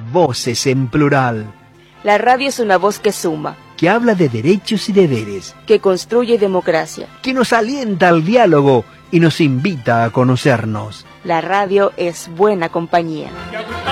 voces en plural. La radio es una voz que suma, Que habla de derechos y deberes. que construye democracia. Que nos alienta al diálogo y nos invita a conocernos. La radio es buena compañía.